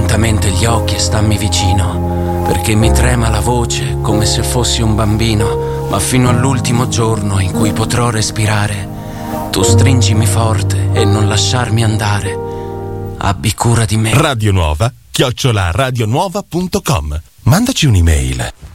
lentamente gli occhi e stammi vicino, perché mi trema la voce come se fossi un bambino, ma fino all'ultimo giorno in cui potrò respirare, tu stringimi forte e non lasciarmi andare. Abbi cura di me. Radio Nuova @radionuova.com. Mandaci un'email.